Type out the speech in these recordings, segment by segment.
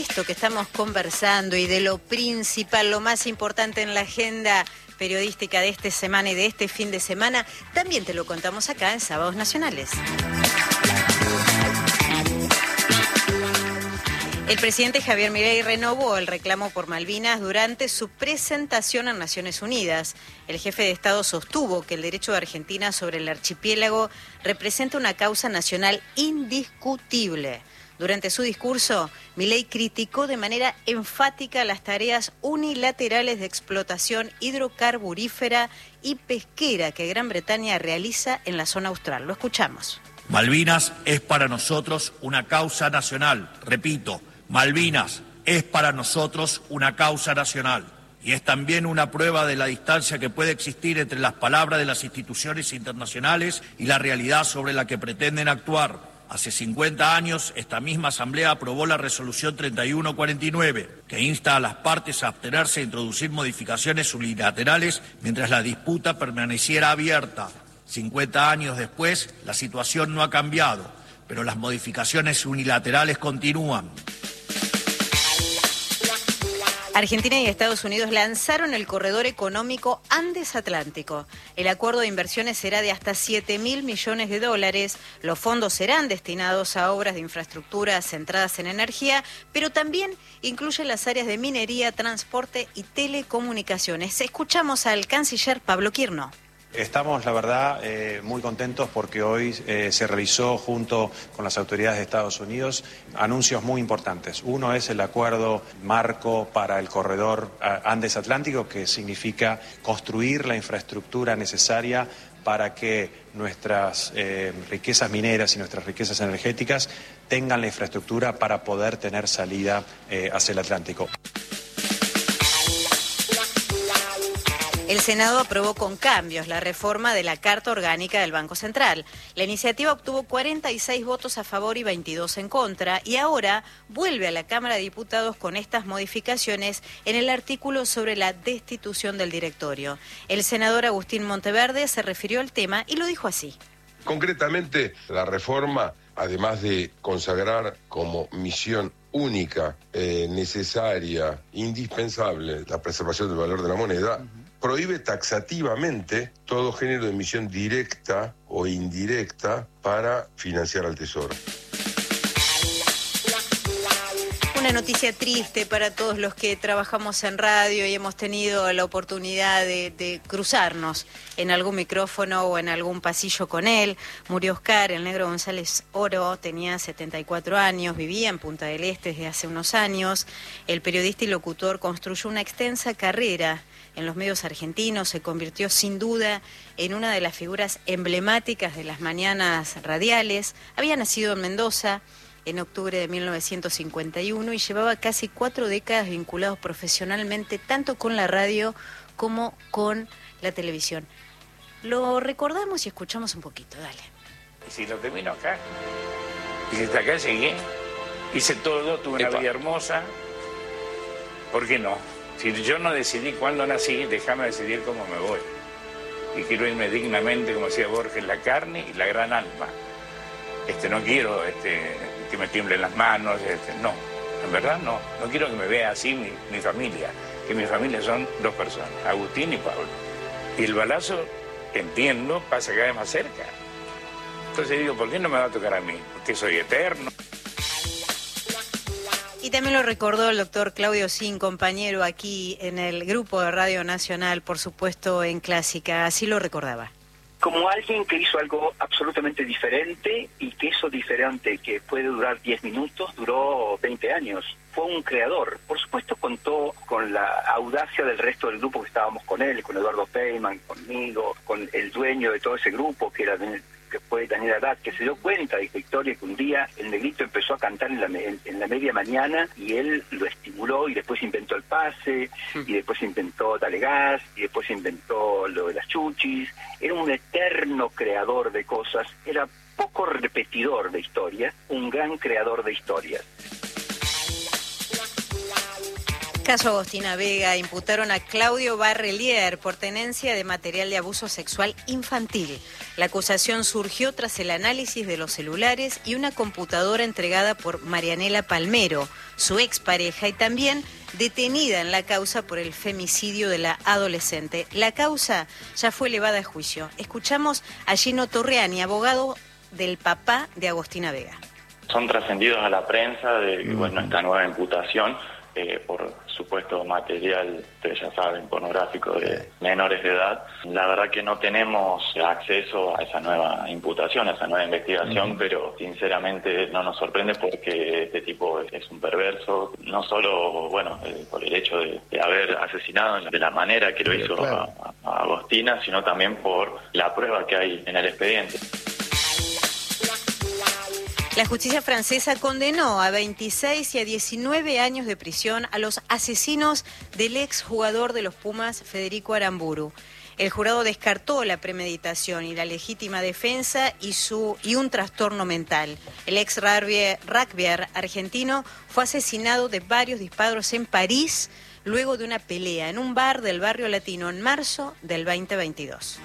esto que estamos conversando y de lo principal, lo más importante en la agenda periodística de esta semana y de este fin de semana, también te lo contamos acá en Sábados Nacionales. El presidente Javier Milei renovó el reclamo por Malvinas durante su presentación en Naciones Unidas. El jefe de Estado sostuvo que el derecho de Argentina sobre el archipiélago representa una causa nacional indiscutible. Durante su discurso, Milei criticó de manera enfática las tareas unilaterales de explotación hidrocarburífera y pesquera que Gran Bretaña realiza en la zona austral. Lo escuchamos. Malvinas es para nosotros una causa nacional. Repito, Malvinas es para nosotros una causa nacional. Y es también una prueba de la distancia que puede existir entre las palabras de las instituciones internacionales y la realidad sobre la que pretenden actuar. Hace 50 años, esta misma Asamblea aprobó la resolución 3149, que insta a las partes a abstenerse de introducir modificaciones unilaterales mientras la disputa permaneciera abierta. 50 años después, la situación no ha cambiado, pero las modificaciones unilaterales continúan. Argentina y Estados Unidos lanzaron el corredor económico Andes-Atlántico. El acuerdo de inversiones será de hasta $7.000 millones. Los fondos serán destinados a obras de infraestructura centradas en energía, pero también incluye las áreas de minería, transporte y telecomunicaciones. Escuchamos al canciller Pablo Quirno. Estamos, la verdad, muy contentos porque hoy se realizó junto con las autoridades de Estados Unidos anuncios muy importantes. Uno es el acuerdo marco para el corredor Andes-Atlántico, que significa construir la infraestructura necesaria para que nuestras riquezas mineras y nuestras riquezas energéticas tengan la infraestructura para poder tener salida hacia el Atlántico. El Senado aprobó con cambios la reforma de la Carta Orgánica del Banco Central. La iniciativa obtuvo 46 votos a favor y 22 en contra y ahora vuelve a la Cámara de Diputados con estas modificaciones en el artículo sobre la destitución del directorio. El senador Agustín Monteverde se refirió al tema y lo dijo así. Concretamente, la reforma, además de consagrar como misión única, necesaria, indispensable, la preservación del valor de la moneda, prohíbe taxativamente todo género de emisión directa o indirecta para financiar al Tesoro. Una noticia triste para todos los que trabajamos en radio y hemos tenido la oportunidad de cruzarnos en algún micrófono o en algún pasillo con él. Murió Oscar, el Negro González Oro, tenía 74 años, vivía en Punta del Este desde hace unos años. El periodista y locutor construyó una extensa carrera en los medios argentinos, se convirtió sin duda en una de las figuras emblemáticas de las mañanas radiales. Había nacido en Mendoza en octubre de 1951 y llevaba casi 4 décadas vinculados profesionalmente tanto con la radio como con la televisión. Lo recordamos y escuchamos un poquito, dale. Y si lo termino acá, y si hasta acá llegué, hice todo, tuve una vida hermosa, ¿por qué no? Si yo no decidí cuándo nací, déjame decidir cómo me voy. Y quiero irme dignamente, como decía Borges, la carne y la gran alma. No quiero que me tiemblen las manos, no, en verdad no. No quiero que me vea así mi familia, que mi familia son 2 personas, Agustín y Pablo. Y el balazo, entiendo, pasa cada vez más cerca. Entonces digo, ¿por qué no me va a tocar a mí? Porque soy eterno. Y también lo recordó el doctor Claudio Sin, compañero aquí en el grupo de Radio Nacional, por supuesto en Clásica, así lo recordaba. Como alguien que hizo algo absolutamente diferente y que eso diferente que puede durar 10 minutos, duró 20 años. Fue un creador. Por supuesto contó con la audacia del resto del grupo que estábamos con él, con Eduardo Peyman, conmigo, con el dueño de todo ese grupo que fue Daniel Haddad, que se dio cuenta de esta historia, que un día el Negrito empezó a cantar en la media mañana y él lo estimuló y después inventó el pase, y después inventó Dale Gas, y después inventó lo de las chuchis. Era un eterno creador de cosas, era poco repetidor de historias, un gran creador de historias. Caso Agostina Vega, imputaron a Claudio Barrelier por tenencia de material de abuso sexual infantil. La acusación surgió tras el análisis de los celulares y una computadora entregada por Marianela Palmero, su expareja, y también detenida en la causa por el femicidio de la adolescente. La causa ya fue elevada a juicio. Escuchamos a Gino Torreani, abogado del papá de Agostina Vega. Son trascendidos a la prensa de esta nueva imputación por supuesto material, ustedes ya saben, pornográfico de menores de edad. La verdad que no tenemos acceso a esa nueva imputación, a esa nueva investigación, pero sinceramente no nos sorprende porque este tipo es un perverso, no solo por el hecho de haber asesinado de la manera que lo hizo a Agostina, sino también por la prueba que hay en el expediente. La justicia francesa condenó a 26 y a 19 años de prisión a los asesinos del exjugador de los Pumas, Federico Aramburu. El jurado descartó la premeditación y la legítima defensa y un trastorno mental. El ex rugbyer argentino fue asesinado de varios disparos en París luego de una pelea en un bar del barrio latino en marzo del 2022.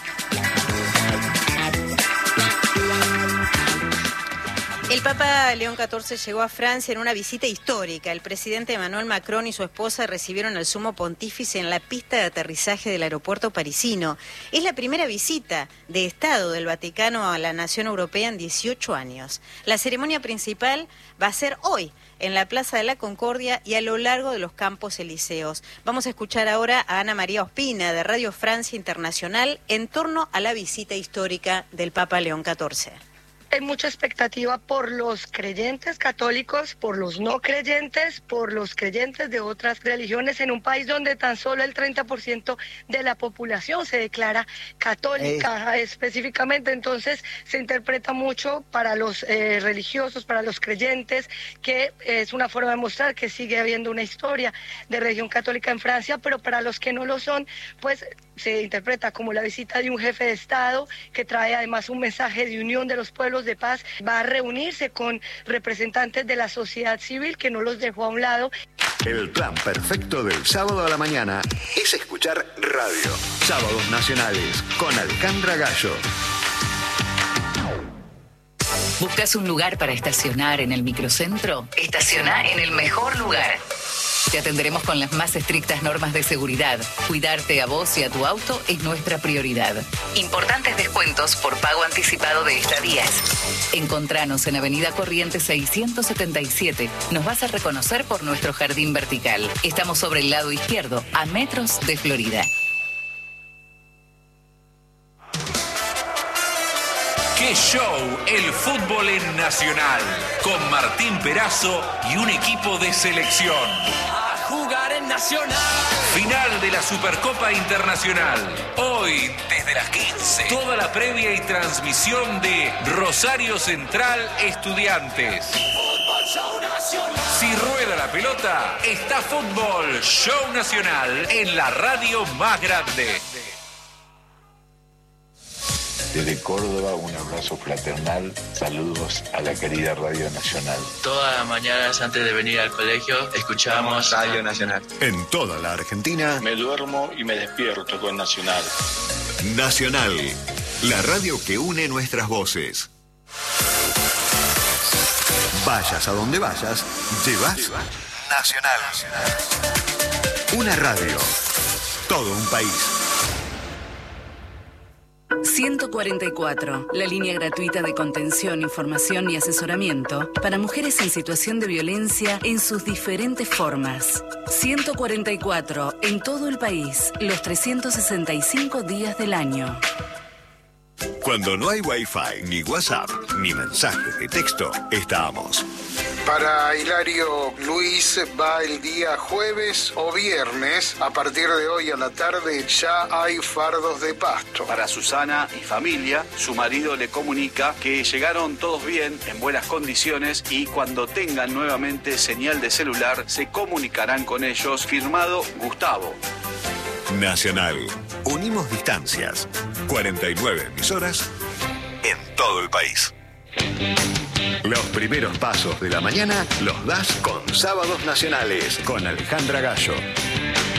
El Papa León XIV llegó a Francia en una visita histórica. El presidente Emmanuel Macron y su esposa recibieron al sumo pontífice en la pista de aterrizaje del aeropuerto parisino. Es la primera visita de Estado del Vaticano a la nación europea en 18 años. La ceremonia principal va a ser hoy en la Plaza de la Concordia y a lo largo de los Campos Elíseos. Vamos a escuchar ahora a Ana María Ospina de Radio Francia Internacional en torno a la visita histórica del Papa León XIV. Hay mucha expectativa por los creyentes católicos, por los no creyentes, por los creyentes de otras religiones en un país donde tan solo el 30% de la población se declara católica específicamente. Entonces se interpreta mucho para los religiosos, para los creyentes, que es una forma de mostrar que sigue habiendo una historia de religión católica en Francia, pero para los que no lo son, pues se interpreta como la visita de un jefe de Estado que trae además un mensaje de unión de los pueblos, de paz. Va a reunirse con representantes de la sociedad civil que no los dejó a un lado. El plan perfecto del sábado a la mañana es escuchar radio. Sábados Nacionales con Alejandra Gallo. ¿Buscas un lugar para estacionar en el microcentro? Estaciona en el mejor lugar. Te atenderemos con las más estrictas normas de seguridad. Cuidarte a vos y a tu auto es nuestra prioridad. Importantes descuentos por pago anticipado de estadías. Encontranos en Avenida Corrientes 677. Nos vas a reconocer por nuestro jardín vertical. Estamos sobre el lado izquierdo, a metros de Florida. ¡Qué show! El fútbol en Nacional. Con Martín Perazo y un equipo de selección. A jugar en Nacional. Final de la Supercopa Internacional. Hoy, desde las 15. Toda la previa y transmisión de Rosario Central Estudiantes. Fútbol Show Nacional. Si rueda la pelota, está Fútbol Show Nacional en la radio más grande. Desde Córdoba, un abrazo fraternal, saludos a la querida Radio Nacional. Todas las mañanas antes de venir al colegio, escuchamos Radio Nacional. En toda la Argentina, me duermo y me despierto con Nacional. Nacional, la radio que une nuestras voces. Vayas a donde vayas, llevas Nacional. Una radio, todo un país. 144, la línea gratuita de contención, información y asesoramiento para mujeres en situación de violencia en sus diferentes formas. 144, en todo el país, los 365 días del año. Cuando no hay Wi-Fi, ni WhatsApp, ni mensajes de texto, estamos. Para Hilario Luis va el día jueves o viernes. A partir de hoy a la tarde ya hay fardos de pasto. Para Susana y familia, su marido le comunica que llegaron todos bien, en buenas condiciones, y cuando tengan nuevamente señal de celular se comunicarán con ellos. Firmado Gustavo. Nacional. Unimos distancias. 49 emisoras en todo el país. Los primeros pasos de la mañana los das con Sábados Nacionales, con Alejandra Gallo.